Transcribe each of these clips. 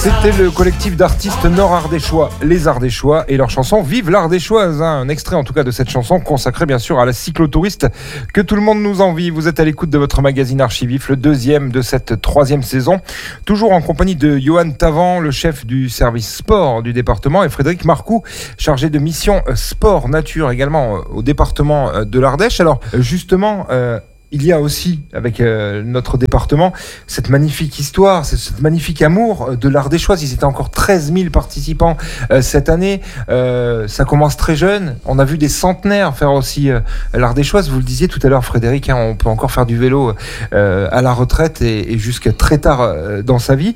C'était le collectif d'artistes nord-ardéchois, les Ardéchois, et leur chanson « Vive l'Ardéchoise ». Un extrait en tout cas de cette chanson consacrée bien sûr à la cyclotouriste que tout le monde nous envie. Vous êtes à l'écoute de votre magazine Archivif, le deuxième de cette troisième saison. Toujours en compagnie de Johan Tavant, le chef du service sport du département, et Frédéric Marcoux, chargé de mission sport nature également au département de l'Ardèche. Alors justement... il y a aussi, avec notre département, cette magnifique histoire, cette magnifique amour de l'Ardéchoise. Ils étaient encore 13 000 participants cette année. Ça commence très jeune. On a vu des centenaires faire aussi l'Ardéchoise. Vous le disiez tout à l'heure, Frédéric, hein, on peut encore faire du vélo à la retraite et jusqu'à très tard dans sa vie.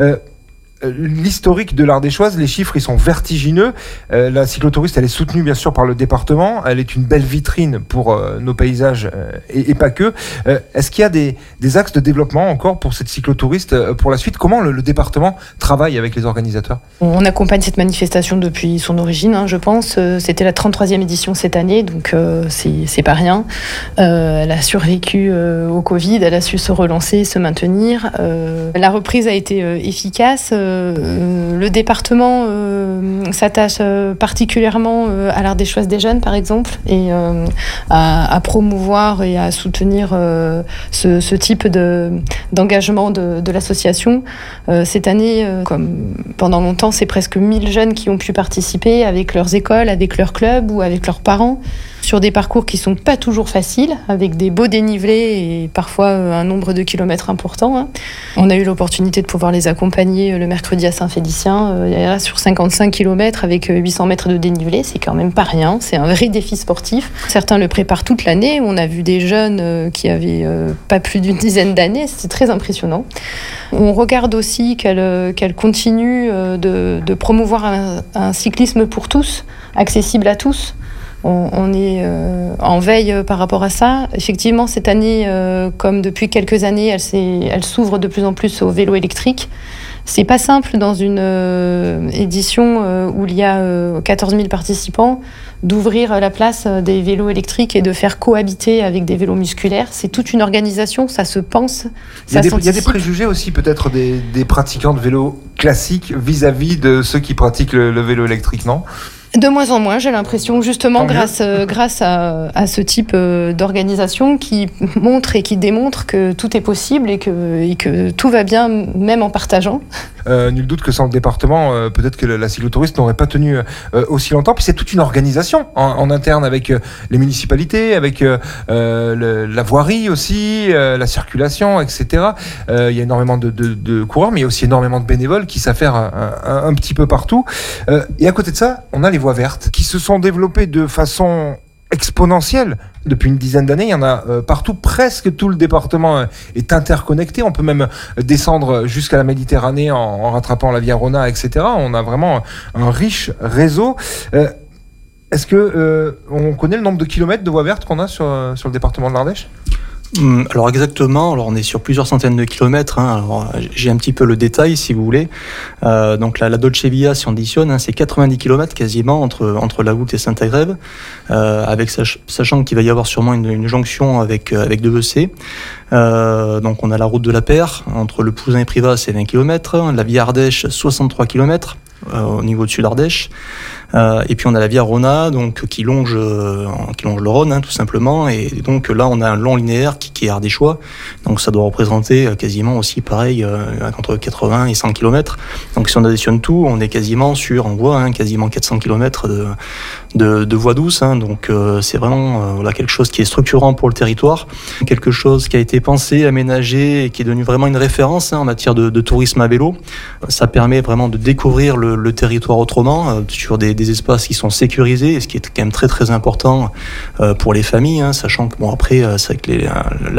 L'historique de l'Ardéchoise, les chiffres ils sont vertigineux. La cyclotouriste elle est soutenue bien sûr par le département, elle est une belle vitrine pour nos paysages et pas que. Est-ce qu'il y a des axes de développement encore pour cette cyclotouriste pour la suite? Comment le département travaille avec les organisateurs? On accompagne cette manifestation depuis son origine, hein, je pense. C'était la 33e édition cette année, donc c'est pas rien. Elle a survécu au Covid, elle a su se relancer, se maintenir. La reprise a été efficace. Le département s'attache particulièrement à l'Ardéchoise des jeunes, par exemple, et à promouvoir et à soutenir ce type d'engagement de l'association. Cette année, comme pendant longtemps, c'est presque 1000 jeunes qui ont pu participer avec leurs écoles, avec leurs clubs ou avec leurs parents, sur des parcours qui sont pas toujours faciles, avec des beaux dénivelés et parfois un nombre de kilomètres important, hein. On a eu l'opportunité de pouvoir les accompagner le mercredi à Saint-Félicien, sur 55 km avec 800 mètres de dénivelé. C'est quand même pas rien, c'est un vrai défi sportif. Certains le préparent toute l'année. On a vu des jeunes qui avaient pas plus d'une dizaine d'années, c'était très impressionnant. On regarde aussi qu'elle continue de promouvoir un cyclisme pour tous, accessible à tous. On est en veille par rapport à ça. Effectivement, cette année, comme depuis quelques années, elle s'ouvre de plus en plus au vélo électrique. C'est pas simple dans une édition où il y a 14 000 participants d'ouvrir la place des vélos électriques et de faire cohabiter avec des vélos musculaires. C'est toute une organisation, ça se pense, ça s'anticipe. Il y a des préjugés aussi peut-être des pratiquants de vélo classiques vis-à-vis de ceux qui pratiquent le vélo électrique, non ? De moins en moins, j'ai l'impression, justement, grâce à ce type d'organisation qui montre et qui démontre que tout est possible et que tout va bien, même en partageant. Nul doute que sans le département, peut-être que la cyclotouriste n'aurait pas tenu aussi longtemps. Puis c'est toute une organisation en interne avec les municipalités, avec la voirie aussi, la circulation, etc. Il y a énormément de coureurs, mais il y a aussi énormément de bénévoles qui s'affairent un petit peu partout. Et à côté de ça, on a les voies vertes qui se sont développées de façon exponentielle. Depuis une dizaine d'années, il y en a partout. Presque tout le département est interconnecté. On peut même descendre jusqu'à la Méditerranée en rattrapant la Via Rona, etc. On a vraiment un riche réseau. Est-ce que on connaît le nombre de kilomètres de voies vertes qu'on a sur le département de l'Ardèche ? Alors exactement, on est sur plusieurs centaines de kilomètres, hein. Alors, j'ai un petit peu le détail si vous voulez. Donc la Dolce Via, si on additionne, hein, c'est 90 km quasiment entre La Goutte et Saint-Agrève, sachant qu'il va y avoir sûrement une jonction avec Devecé. Donc on a la route de la Paire, entre le Pouzin et Privas, c'est 20 km, la Via Ardèche, 63 km au niveau du Sud-Ardèche. Et puis on a la Via Rona, donc qui longe le Rhône, hein, tout simplement. Et donc là, on a un long linéaire qui est ardéchois. Donc ça doit représenter quasiment aussi pareil entre 80 et 100 km. Donc si on additionne tout, on est quasiment on voit quasiment 400 km de voies douces. Hein. Donc c'est vraiment quelque chose qui est structurant pour le territoire, quelque chose qui a été pensé, aménagé et qui est devenu vraiment une référence en matière de tourisme à vélo. Ça permet vraiment de découvrir le territoire autrement, sur des espaces qui sont sécurisés, ce qui est quand même très très important pour les familles, hein, sachant que après c'est vrai que